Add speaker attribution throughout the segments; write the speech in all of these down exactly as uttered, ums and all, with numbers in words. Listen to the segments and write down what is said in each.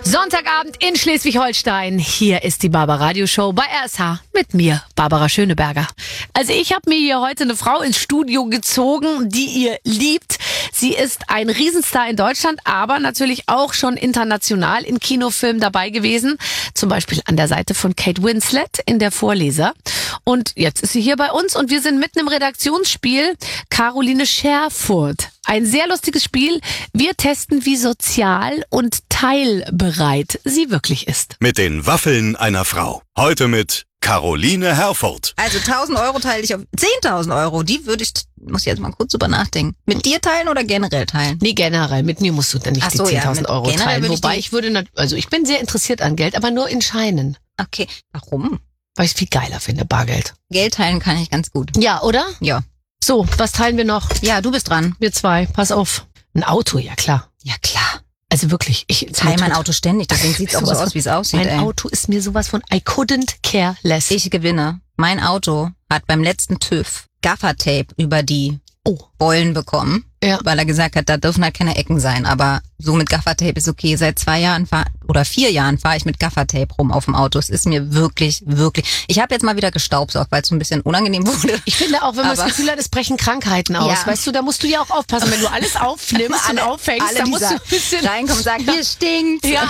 Speaker 1: Sonntagabend in Schleswig-Holstein. Hier ist die Barbara Radio Show bei R S H mit mir, Barbara Schöneberger. Also ich habe mir hier heute eine Frau ins Studio gezogen, die ihr liebt. Sie ist ein Riesenstar in Deutschland, aber natürlich auch schon international in Kinofilmen dabei gewesen. Zum Beispiel an der Seite von Kate Winslet in Der Vorleser. Und jetzt ist sie hier bei uns und wir sind mitten im Redaktionsspiel Caroline Scherfurt. Ein sehr lustiges Spiel. Wir testen, wie sozial und teilbereit sie wirklich ist.
Speaker 2: Mit den Waffeln einer Frau. Heute mit Caroline Herford.
Speaker 3: Also tausend Euro teile ich auf zehntausend Euro. Die würde ich, muss ich jetzt mal kurz drüber nachdenken. Mit dir teilen oder generell teilen?
Speaker 1: Nee, generell. Mit mir musst du dann nicht
Speaker 3: Ach
Speaker 1: die
Speaker 3: so, ja,
Speaker 1: zehntausend
Speaker 3: mit
Speaker 1: Euro
Speaker 3: generell
Speaker 1: teilen.
Speaker 3: würde ich
Speaker 1: Wobei
Speaker 3: die-
Speaker 1: ich würde, nat- also ich bin sehr interessiert an Geld, aber nur in Scheinen.
Speaker 3: Okay. Warum?
Speaker 1: Weil ich es viel geiler finde, Bargeld.
Speaker 3: Geld teilen kann ich ganz gut.
Speaker 1: Ja, oder?
Speaker 3: Ja.
Speaker 1: So, was teilen wir noch?
Speaker 3: Ja, du bist dran.
Speaker 1: Wir zwei. Pass auf. Ein Auto, ja klar.
Speaker 3: Ja, klar.
Speaker 1: Also wirklich. Ich
Speaker 3: Teile mein Auto ständig, deswegen sieht es auch so
Speaker 1: Sowas
Speaker 3: aus, wie es aussieht.
Speaker 1: Mein
Speaker 3: ey.
Speaker 1: Auto ist mir sowas von I couldn't care less.
Speaker 3: Ich gewinne. Mein Auto hat beim letzten TÜV Gaffertape über die
Speaker 1: Oh.
Speaker 3: Beulen bekommen,
Speaker 1: Ja.
Speaker 3: weil er gesagt hat, da dürfen halt keine Ecken sein. Aber so mit Gaffertape ist okay. Seit zwei Jahren fahr, oder vier Jahren fahre ich mit Gaffertape rum auf dem Auto. Es ist mir wirklich, wirklich... Ich habe jetzt mal wieder gestaubsaugt, weil es so ein bisschen unangenehm wurde.
Speaker 1: Ich finde auch, wenn man das
Speaker 3: Aber-
Speaker 1: Gefühl hat, es brechen Krankheiten aus.
Speaker 3: Ja.
Speaker 1: Weißt du, da musst du ja auch aufpassen. Wenn du alles aufnimmst und aufhängst,
Speaker 3: alle,
Speaker 1: dann
Speaker 3: die
Speaker 1: musst du
Speaker 3: sagen,
Speaker 1: ein bisschen...
Speaker 3: reinkommen und sagen, hier stinkt.
Speaker 1: Ja,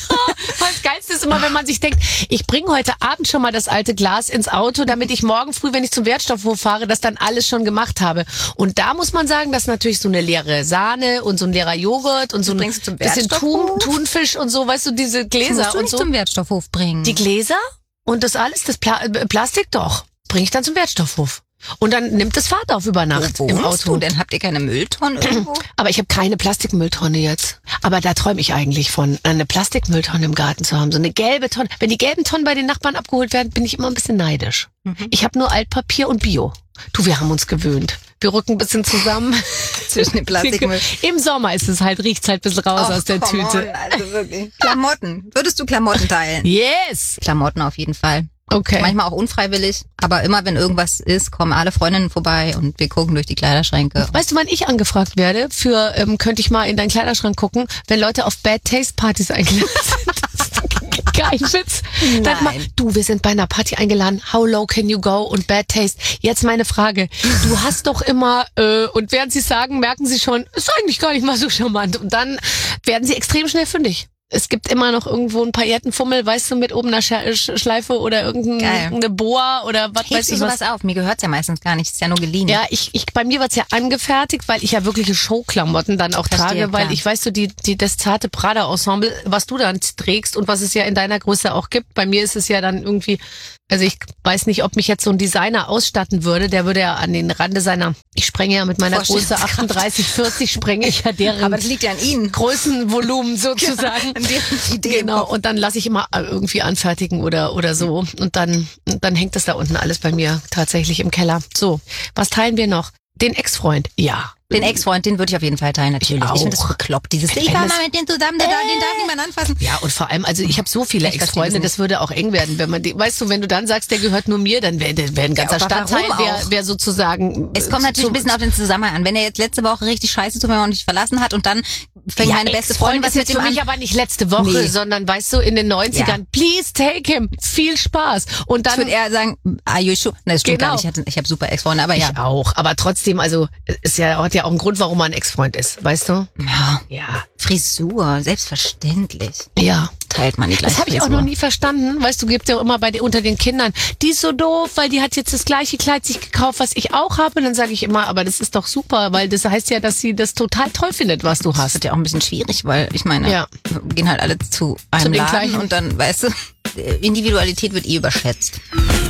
Speaker 1: das Geilste ist immer, wenn man sich denkt, ich bringe heute Abend schon mal das alte Glas ins Auto, damit ich morgen früh, wenn ich zum Wertstoffhof fahre, das dann alles schon gemacht habe. Und da muss man sagen, dass natürlich so eine leere Sahne und so ein leerer Joghurt und so ein
Speaker 3: bringst du zum
Speaker 1: bisschen Thun,
Speaker 3: Wertstoffhof?
Speaker 1: Thunfisch und so, weißt du, diese Gläser
Speaker 3: Musst du
Speaker 1: und
Speaker 3: nicht
Speaker 1: so.
Speaker 3: zum Wertstoffhof bringen.
Speaker 1: Die Gläser und das alles, das Pla äh, Plastik doch, bringe ich dann zum Wertstoffhof. Und dann nimmt es Fahrt auf über Nacht
Speaker 3: Wo
Speaker 1: im
Speaker 3: wohnst
Speaker 1: Auto.
Speaker 3: du denn? Habt ihr keine Mülltonnen irgendwo?
Speaker 1: Aber ich habe keine Plastikmülltonne jetzt. Aber da träume ich eigentlich von, eine Plastikmülltonne im Garten zu haben. So eine gelbe Tonne. Wenn die gelben Tonnen bei den Nachbarn abgeholt werden, bin ich immer ein bisschen neidisch.
Speaker 3: Mhm.
Speaker 1: Ich habe nur Altpapier und Bio. Du, wir haben uns gewöhnt. Wir rücken ein bisschen zusammen.
Speaker 3: Zwischen dem Plastikmüll.
Speaker 1: Im Sommer ist es halt, riecht's halt ein bisschen raus
Speaker 3: Och,
Speaker 1: aus der
Speaker 3: come
Speaker 1: Tüte.
Speaker 3: on, also wirklich. Klamotten. Würdest du Klamotten teilen?
Speaker 1: Yes!
Speaker 3: Klamotten auf jeden Fall.
Speaker 1: Okay.
Speaker 3: Manchmal auch unfreiwillig, aber immer wenn irgendwas ist, kommen alle Freundinnen vorbei und wir gucken durch die Kleiderschränke.
Speaker 1: Weißt du, wann ich angefragt werde? Für, ähm, könnte ich mal in deinen Kleiderschrank gucken, wenn Leute auf Bad Taste Partys eingeladen sind. Das ist kein Witz. Dann mal, du, wir sind bei einer Party eingeladen. How low can you go? Und Bad Taste. Jetzt meine Frage. Du hast doch immer, äh, und während sie sagen, merken sie schon, ist eigentlich gar nicht mal so charmant. Und dann werden sie extrem schnell fündig. Es gibt immer noch irgendwo ein Paillettenfummel, weißt du, mit oben einer Sche- Sch- Schleife oder
Speaker 3: Geil.
Speaker 1: irgendeine Boa oder was weiß
Speaker 3: Hebst du
Speaker 1: ich was.
Speaker 3: sowas auf? Mir gehört's ja meistens gar nicht, ist ja nur geliehen.
Speaker 1: Ja, ich, ich, bei mir wird's ja angefertigt, weil ich ja wirkliche Showklamotten dann auch
Speaker 3: Verstehe,
Speaker 1: trage, weil
Speaker 3: klar.
Speaker 1: ich, weißt du, die, die, das zarte Prada-Ensemble, was du dann trägst und was es ja in deiner Größe auch gibt. Bei mir ist es ja dann irgendwie, also ich weiß nicht, ob mich jetzt so ein Designer ausstatten würde, der würde ja an den Rande seiner, ich sprenge ja mit meiner Größe
Speaker 3: Vorstellungskraft.
Speaker 1: achtunddreißig, vierzig, sprenge ich ja deren
Speaker 3: Aber das liegt ja an Ihnen.
Speaker 1: Größenvolumen sozusagen.
Speaker 3: An deren Idee.
Speaker 1: Genau, und dann lasse ich immer irgendwie anfertigen oder oder so. Und dann, dann hängt es da unten alles bei mir tatsächlich im Keller. So, was teilen wir noch? Den Ex-Freund, ja.
Speaker 3: Den Ex-Freund, den würde ich auf jeden Fall teilen, natürlich.
Speaker 1: Ich
Speaker 3: Ich, finde das
Speaker 1: auch.
Speaker 3: bekloppt. Dieses,
Speaker 1: Wenn
Speaker 3: ich war
Speaker 1: das-
Speaker 3: mal mit dem zusammen, der, darf- den darf niemand anfassen.
Speaker 1: Ja, und vor allem, also ich habe so viele
Speaker 3: Ich verstehe
Speaker 1: Ex-Freunde,
Speaker 3: das
Speaker 1: das würde auch eng werden, wenn man die, weißt du, wenn du dann sagst, der gehört nur mir, dann wäre wär ein ganzer
Speaker 3: aber
Speaker 1: Stadtteil,
Speaker 3: warum
Speaker 1: wer,
Speaker 3: auch?
Speaker 1: wer sozusagen.
Speaker 3: Es kommt natürlich ein bisschen auf den Zusammenhang an. Wenn er jetzt letzte Woche richtig scheiße zu mir und dich verlassen hat und dann fängt meine beste Freundin was
Speaker 1: ist
Speaker 3: mit
Speaker 1: jetzt
Speaker 3: ihm
Speaker 1: für
Speaker 3: an.
Speaker 1: mich aber nicht letzte Woche,
Speaker 3: Nee.
Speaker 1: sondern weißt du, in den neunzigern,
Speaker 3: Ja.
Speaker 1: please take him, viel Spaß. Und
Speaker 3: Ich
Speaker 1: dann
Speaker 3: würde eher sagen, are you sure? Nein, das stimmt
Speaker 1: Genau.
Speaker 3: gar nicht. Ich, hatte- ich habe super Ex-Freunde, aber ja.
Speaker 1: ich auch, aber trotzdem, also ist ja, hat ja auch einen Grund, warum man ein Ex-Freund ist, weißt du?
Speaker 3: Ja.
Speaker 1: Ja.
Speaker 3: Frisur, selbstverständlich.
Speaker 1: Ja.
Speaker 3: Teilt man die gleiche
Speaker 1: Das habe ich auch
Speaker 3: Frisur.
Speaker 1: noch nie verstanden. Weißt du, gibt ja immer bei den, unter den Kindern, die ist so doof, weil die hat jetzt das gleiche Kleid sich gekauft, was ich auch habe. Und dann sage ich immer, aber das ist doch super, weil das heißt ja, dass sie das total toll findet, was du
Speaker 3: Das
Speaker 1: hast.
Speaker 3: wird ja auch ein bisschen schwierig, weil ich meine,
Speaker 1: Ja.
Speaker 3: wir gehen halt alle zu einem
Speaker 1: den
Speaker 3: Laden
Speaker 1: gleichen.
Speaker 3: und dann, weißt du, Individualität wird eh überschätzt.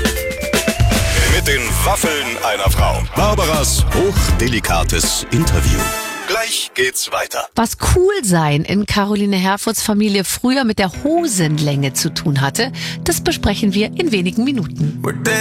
Speaker 2: Mit den Waffeln einer Frau. Barbaras hochdelikates Interview. Gleich geht's weiter.
Speaker 1: Was cool sein in Caroline Herfords Familie früher mit der Hosenlänge zu tun hatte, das besprechen wir in wenigen Minuten.